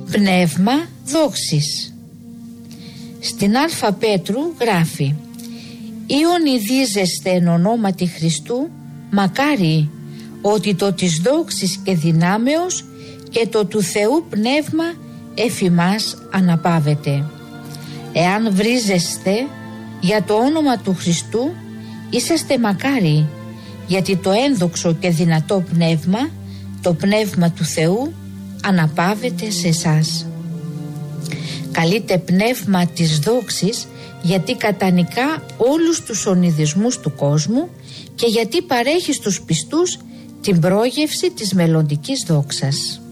Πνεύμα δόξης. Στην Α Πέτρου γράφει: «Ιονιδίζεστε εν ονόματι Χριστού, μακάρι ότι το της δόξης και δυνάμεως και το του Θεού πνεύμα εφ' ημάς αναπαύεται». Εάν βρίζεστε για το όνομα του Χριστού, είσαστε μακάρι, γιατί το ένδοξο και δυνατό πνεύμα, το πνεύμα του Θεού, αναπαύεται σε εσάς. Καλείται πνεύμα της δόξης, γιατί κατανικά όλους τους ονειδισμούς του κόσμου και γιατί παρέχει στους πιστούς την πρόγευση της μελλοντικής δόξας.